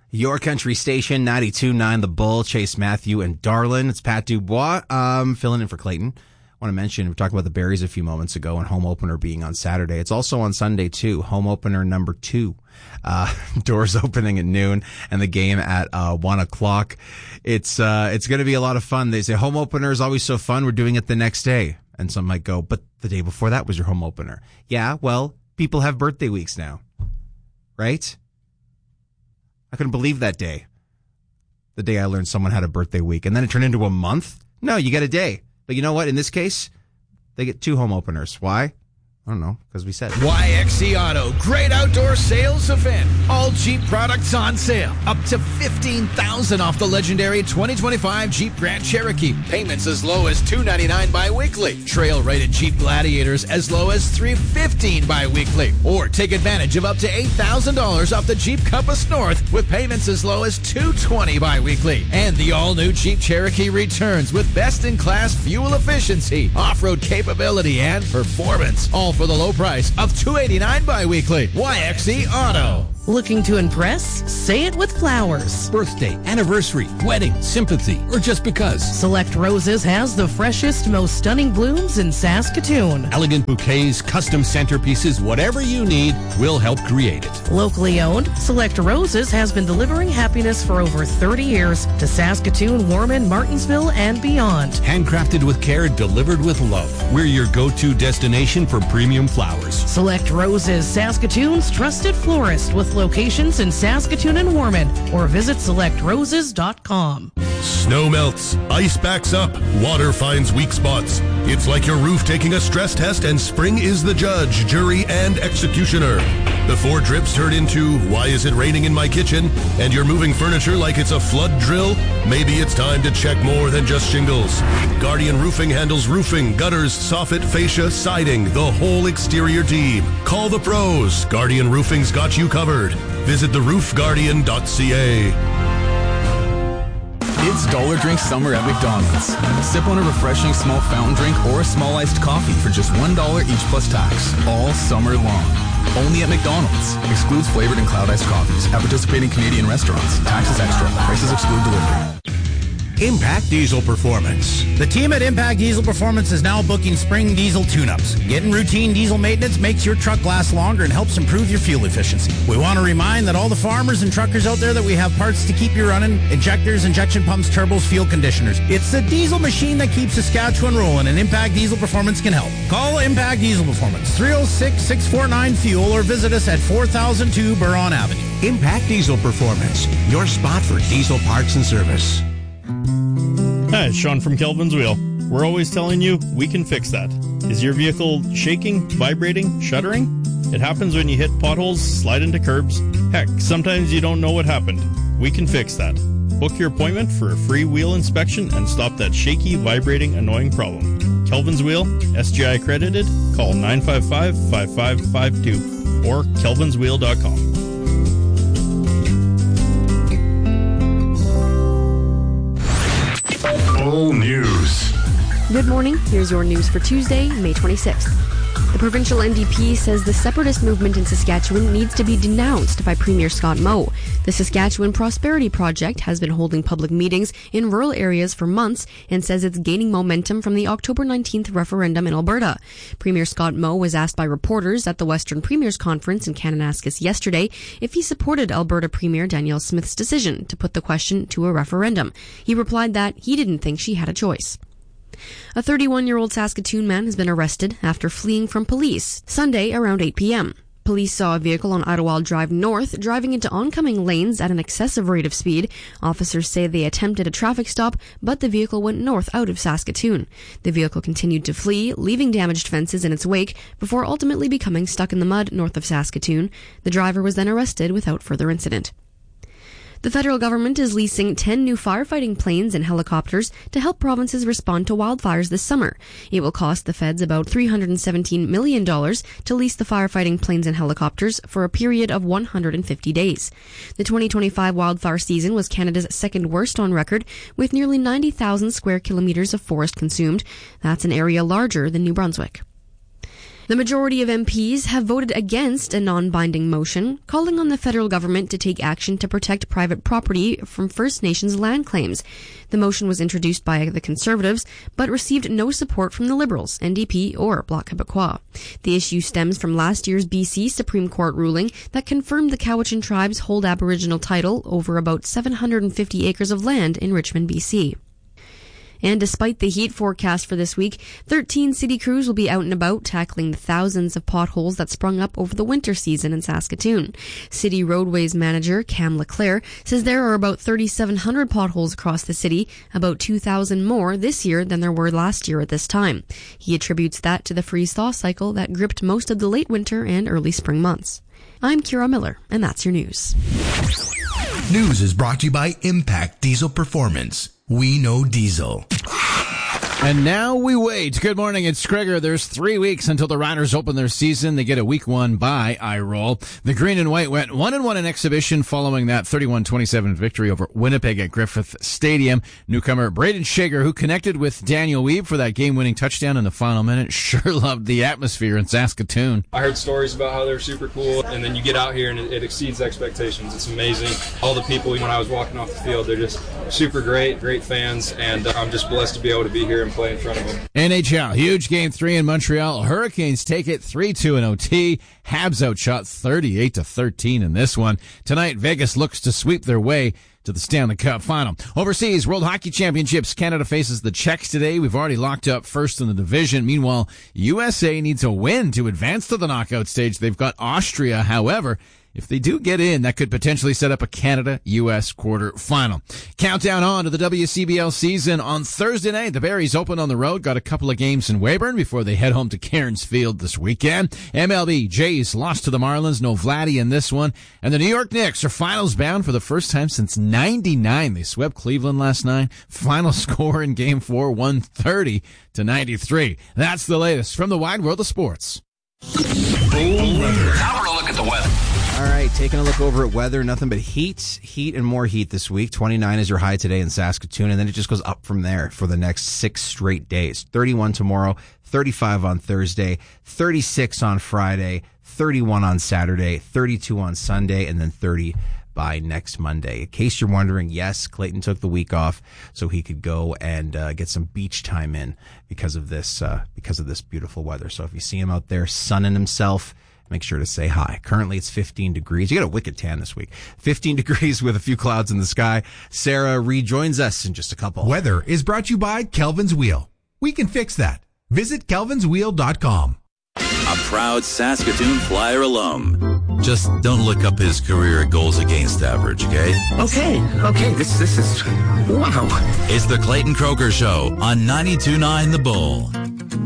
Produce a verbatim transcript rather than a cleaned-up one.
Your country station, ninety-two point nine The Bull, Chase Matthew and Darlin. It's Pat Dubois um, filling in for Clayton. I want to mention, we talked about the Berries a few moments ago and home opener being on Saturday. It's also on Sunday, too. Home opener number two. Uh, doors opening at noon and the game at uh, one o'clock. It's uh, it's going to be a lot of fun. They say home opener is always so fun. We're doing it the next day. And some might go, but the day before that was your home opener. Yeah, well, people have birthday weeks now. Right? I couldn't believe that day. The day I learned someone had a birthday week. And then it turned into a month? No, you get a day. But you know what? In this case, they get two home openers. Why? I don't know, because we said it. Y X C Auto, great outdoor sales event. All Jeep products on sale. Up to fifteen thousand dollars off the legendary twenty twenty-five Jeep Grand Cherokee. Payments as low as two hundred ninety-nine dollars bi-weekly. Trail-rated Jeep Gladiators as low as three hundred fifteen dollars bi-weekly. Or take advantage of up to eight thousand dollars off the Jeep Compass North with payments as low as two hundred twenty dollars bi-weekly. And the all-new Jeep Cherokee returns with best-in-class fuel efficiency, off-road capability, and performance. All for the low price of two hundred eighty-nine dollars bi-weekly. Y X C Auto. Looking to impress? Say it with flowers. Birthday, anniversary, wedding, sympathy, or just because. Select Roses has the freshest, most stunning blooms in Saskatoon. Elegant bouquets, custom centerpieces, whatever you need, we'll help create it. Locally owned, Select Roses has been delivering happiness for over thirty years to Saskatoon, Warman, Martinsville, and beyond. Handcrafted with care, delivered with love. We're your go-to destination for premium flowers. Select Roses, Saskatoon's trusted florist with locations in Saskatoon and Warman, or visit select roses dot com. Snow melts, ice backs up, water finds weak spots. It's like your roof taking a stress test, and spring is the judge, jury, and executioner. Before drips turn into, why is it raining in my kitchen? And you're moving furniture like it's a flood drill? Maybe it's time to check more than just shingles. Guardian Roofing handles roofing, gutters, soffit, fascia, siding, the whole exterior team. Call the pros. Guardian Roofing's got you covered. Visit the roof guardian dot c a. It's Dollar Drink Summer at McDonald's. Sip on a refreshing small fountain drink or a small iced coffee for just one dollar each plus tax, all summer long. Only at McDonald's. Excludes flavored and cloud iced coffees at participating Canadian restaurants. Taxes extra. Prices exclude delivery. Impact Diesel Performance. The team at Impact Diesel Performance is now booking spring diesel tune-ups. Getting routine diesel maintenance makes your truck last longer and helps improve your fuel efficiency. We want to remind that all the farmers and truckers out there that we have parts to keep you running: injectors, injection pumps, turbos, fuel conditioners. It's the diesel machine that keeps Saskatchewan rolling, and Impact Diesel Performance can help. Call Impact Diesel Performance, three oh six, six four nine, fuel, or visit us at four thousand two Buron Avenue. Impact Diesel Performance, your spot for diesel parts and service. Hi, it's Sean from Kelvin's Wheel. We're always telling you we can fix that. Is your vehicle shaking, vibrating, shuddering? It happens when you hit potholes, slide into curbs. Heck, sometimes you don't know what happened. We can fix that. Book your appointment for a free wheel inspection and stop that shaky, vibrating, annoying problem. Kelvin's Wheel, S G I accredited. Call nine five five, five five five two or kelvins wheel dot com. News. Good morning. Here's your news for Tuesday, May twenty-sixth. The provincial N D P says the separatist movement in Saskatchewan needs to be denounced by Premier Scott Moe. The Saskatchewan Prosperity Project has been holding public meetings in rural areas for months and says it's gaining momentum from the October nineteenth referendum in Alberta. Premier Scott Moe was asked by reporters at the Western Premiers Conference in Kananaskis yesterday if he supported Alberta Premier Danielle Smith's decision to put the question to a referendum. He replied that he didn't think she had a choice. A thirty-one-year-old Saskatoon man has been arrested after fleeing from police Sunday around eight p.m. Police saw a vehicle on Ottawa Drive North driving into oncoming lanes at an excessive rate of speed. Officers say they attempted a traffic stop, but the vehicle went north out of Saskatoon. The vehicle continued to flee, leaving damaged fences in its wake before ultimately becoming stuck in the mud north of Saskatoon. The driver was then arrested without further incident. The federal government is leasing ten new firefighting planes and helicopters to help provinces respond to wildfires this summer. It will cost the feds about three hundred seventeen million dollars to lease the firefighting planes and helicopters for a period of one hundred fifty days. The twenty twenty-five wildfire season was Canada's second worst on record, with nearly ninety thousand square kilometres of forest consumed. That's an area larger than New Brunswick. The majority of M Ps have voted against a non-binding motion calling on the federal government to take action to protect private property from First Nations land claims. The motion was introduced by the Conservatives, but received no support from the Liberals, N D P, or Bloc Québécois. The issue stems from last year's B C Supreme Court ruling that confirmed the Cowichan tribes hold Aboriginal title over about seven hundred fifty acres of land in Richmond, B C. And despite the heat forecast for this week, thirteen city crews will be out and about tackling the thousands of potholes that sprung up over the winter season in Saskatoon. City roadways manager Cam Leclerc says there are about thirty-seven hundred potholes across the city, about two thousand more this year than there were last year at this time. He attributes that to the freeze-thaw cycle that gripped most of the late winter and early spring months. I'm Kira Miller, and that's your news. News is brought to you by Impact Diesel Performance. We know diesel. And now we wait. Good morning, it's Gregor. There's three weeks until the Riders open their season. They get a week one bye, I roll. The green and white went one and one in exhibition following that thirty-one twenty-seven victory over Winnipeg at Griffith Stadium. Newcomer Braden Shager, who connected with Daniel Weeb for that game-winning touchdown in the final minute, sure loved the atmosphere in Saskatoon. I heard stories about how they're super cool, and then you get out here and it, it exceeds expectations. It's amazing. All the people, when I was walking off the field, they're just super great, great fans, and I'm just blessed to be able to be here and play in front of them. N H L, huge game three in Montreal. Hurricanes take it three two in O T. Habs outshot thirty-eight to thirteen in this one. Tonight, Vegas looks to sweep their way to the Stanley Cup final. Overseas, World Hockey Championships, Canada faces the Czechs today. We've already locked up first in the division. Meanwhile, U S A needs a win to advance to the knockout stage. They've got Austria. However, if they do get in, that could potentially set up a Canada-U S quarterfinal. Countdown on to the W C B L season on Thursday night. The Berries open on the road, got a couple of games in Weyburn before they head home to Cairns Field this weekend. M L B, Jays lost to the Marlins, no Vladdy in this one. And the New York Knicks are finals bound for the first time since ninety-nine. They swept Cleveland last night. Final score in game four, one thirty to ninety-three. That's the latest from the wide world of sports. Now we're a look at the weather. All right, taking a look over at weather. Nothing but heat, heat, and more heat this week. twenty-nine is your high today in Saskatoon, and then it just goes up from there for the next six straight days. thirty-one tomorrow, thirty-five on Thursday, thirty-six on Friday, thirty-one on Saturday, thirty-two on Sunday, and then thirty by next Monday. In case you're wondering, yes, Clayton took the week off so he could go and uh, get some beach time in because of this uh, because of this beautiful weather. So if you see him out there sunning himself, make sure to say hi. Currently, it's fifteen degrees. You got a wicked tan this week. fifteen degrees with a few clouds in the sky. Sarah rejoins us in just a couple. Weather is brought to you by Kelvin's Wheel. We can fix that. Visit kelvins wheel dot com. A proud Saskatoon Flyer alum. Just don't look up his career goals against average, okay? Okay, okay, this this is, wow. It's the Clayton Croker Show on ninety-two point nine The Bull.